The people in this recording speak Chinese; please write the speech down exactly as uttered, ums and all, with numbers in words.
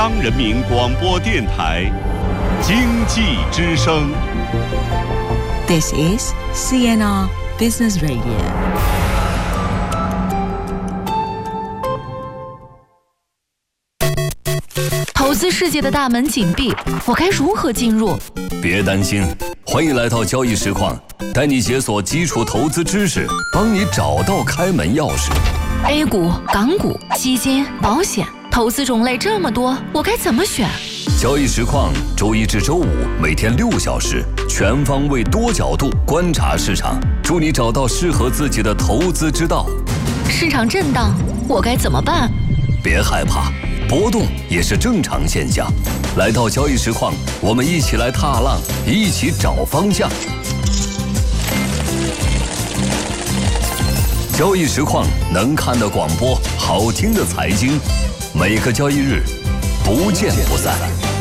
央人民广播电台经济之声。 This is C N R Business Radio。 投资世界的大门紧闭，我该如何进入？ 别担心，欢迎来到交易实况，带你解锁基础投资知识，帮你找到开门钥匙。 A 股、港股、基金、保险，投资种类这么多，我该怎么选？ 交易实况周一至周五每天六小时，全方位多角度观察市场，助你找到适合自己的投资之道。 市场震荡，我该怎么办？ 别害怕，波动也是正常现象。来到交易实况，我们一起来踏浪，一起找方向。交易实况能看的广播，好听的财经，每个交易日不见不散。